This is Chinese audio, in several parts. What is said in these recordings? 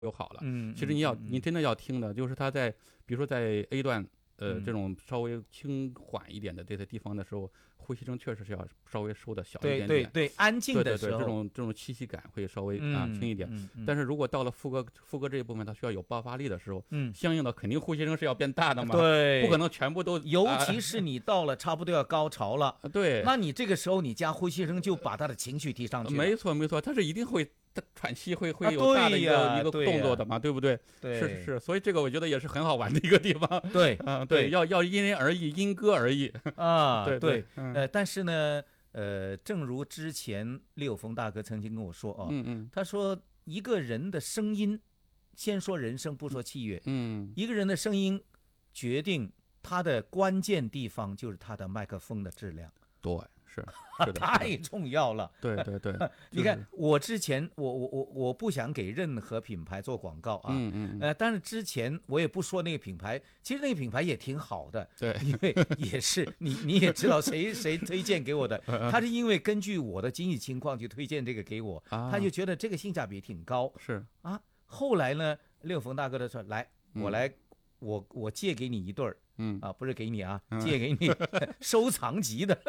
又好了。其实你真的要听的，就是他在比如说在 A 段这种稍微轻缓一点的这些地方的时候，呼吸声确实是要稍微收的小一点点， 对，安静的时候， 这种气息感会稍微轻一点。但是如果到了副歌这一部分，它需要有爆发力的时候，相应的肯定呼吸声是要变大的嘛， 对， 不可能全部都。 尤其是你到了差不多要高潮了， 对， 那你这个时候你加呼吸声就把他的情绪提上去了。 没错，他是一定会喘气会有大的一个动作的嘛，对不对？ 对， 是，所以这个我觉得也是很好玩的一个地方。 对， 对，要因人而异，因歌而异啊。 对， 但是呢，正如之前李有峰大哥曾经跟我说他说一个人的声音，先说人声不说器乐，一个人的声音决定他的关键地方就是他的麦克风的质量。 对，是的太重要了。 对， 你看我之前我不想给任何品牌做广告但是之前我也不说那个品牌，其实那个品牌也挺好的， 对， 因为也是你也知道谁推荐给我的，他是因为根据我的经济情况去推荐这个给我，他就觉得这个性价比挺高， 是后来呢，六逢大哥的说来，我借给你一对儿。不是给你借给你收藏级的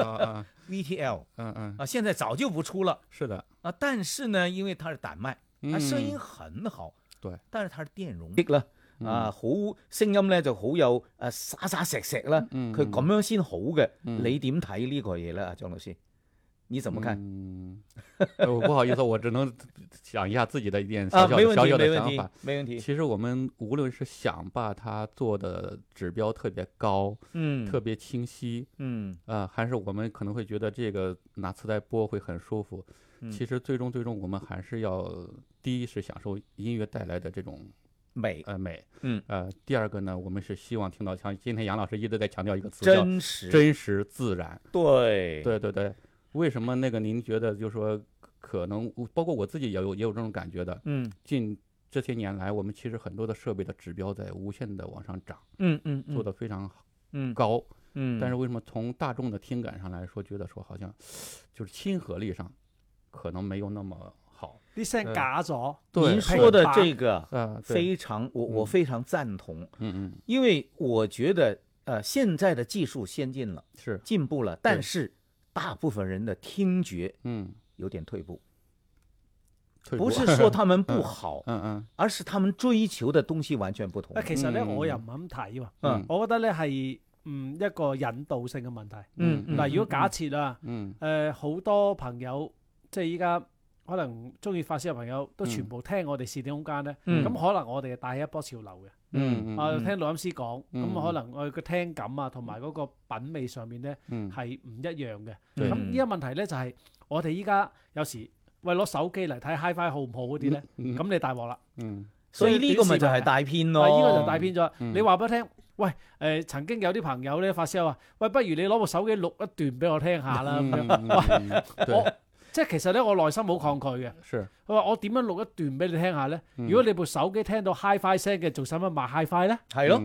VTL，现在早就不出了， 是的但是呢，因為它是膽麥，聲音很好， 對， 但是它是電容的啦，好聲音咧就好有沙沙石石啦，佢咁樣先好嘅，你點睇呢個嘢咧，張老師？你怎麼看？ 不好意思，我只能想一下自己的一點小小的想法。 沒問題。 其實我們無論是想把它做的指標特別高，特別清晰，還是我們可能會覺得這個拿磁帶播會很舒服。其實最終我們還是要第一是享受音樂帶來的這種美，第二個呢，我們是希望聽到像今天楊老師一直在強調一個詞叫真實自然。 對。 為什麼那個您覺得就是說可能包括我自己也有這種感覺的，近這些年來我們其實很多的設備的指標在無限的往上漲，做得非常高，但是為什麼從大眾的聽感上來說覺得說好像就是親和力上可能沒有那麼好， 啲聲假咗。 您說的這個非常我非常贊同，因為我覺得現在的技術先進了， 是進步了，但是大部分人的聽覺有點退步，不是說他們不好，而是他們追求的東西完全不同。 其實咧我又唔係咁睇喎，我覺得咧係一個引導性嘅問題。嗱，如果假設好多朋友即係依家可能中意發燒嘅朋友都全部聽我哋視點空間咧，咁可能我哋帶一波潮流嘅。聽錄音師講，咁可能我哋個聽感同埋嗰個品味上面咧係唔一樣嘅。咁依家問題咧就係我哋依家有時為攞手機嚟睇 HiFi 好唔好嗰啲咧，咁你大鑊啦。 所以呢個咪就係大騙咯。 呢個就大騙咗。你話俾我聽，喂曾經有啲朋友咧發燒話，喂不如你攞部手機錄一段俾我聽下啦咁樣。即係其實咧，我內心好抗拒嘅。佢話我點樣錄一段俾你聽下咧？如果你部手機聽到 HiFi 聲嘅，做使乜賣 HiFi 咧？ 係咯。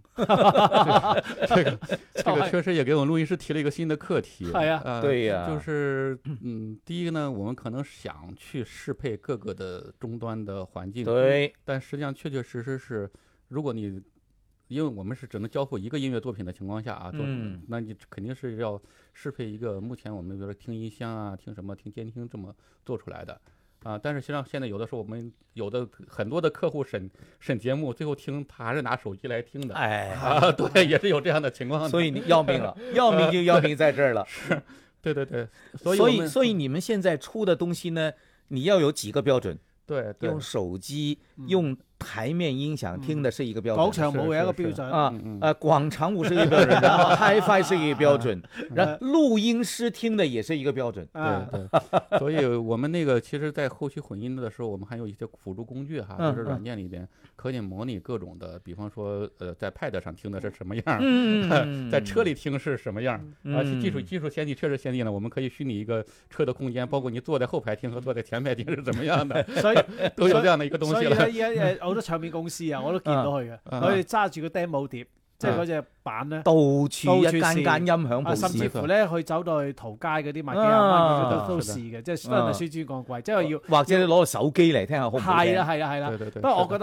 這個確實也給我們錄音師提了一個新的課題。 係啊， 對呀。 就是第一個呢，我們可能想去適配各個的終端的環境。 對。 但實際上確確實實是，如果你因為我們是只能交付一個音樂作品的情況下那你肯定是要適配一個目前我們比如說聽音箱聽什麼聽監聽這麼做出來的但是實際上現在有的時候我們有的很多的客戶審節目，最後聽他還是拿手機來聽的。對，也是有這樣的情況的。 所以你要命了，要命就要命在這兒了。 是，對， 所以你們現在出的東西呢，你要有幾個標準。 對， 用手機用台面音響聽的是一個標準， 廣場舞有一個標準廣場舞是一個標準，然後 HiFi 是一個標準，然後錄音師聽的也是一個標準。 對，所以我們那個其實在後期混音的時候，我們還有一些輔助工具就是軟件裏邊可以模擬各種的，比方說在 Pad 上聽的是什麼樣，在車裏聽是什麼樣技術先進，確實先進了，我們可以虛擬一個車的空間，包括你坐在後排聽和坐在前排聽是怎麼樣的，所以都有這樣的一個東西了。 所以咧，好多唱片公司我都見到佢嘅，佢哋揸住個 demo 碟， 即係嗰隻板咧， 到處一間音響部， 甚至乎咧去走到去淘街嗰啲賣幾廿蚊都試嘅，即係真係輸諸降貴，即係要或者你攞個手機嚟聽下好唔好聽？ 係啦。不過我覺得。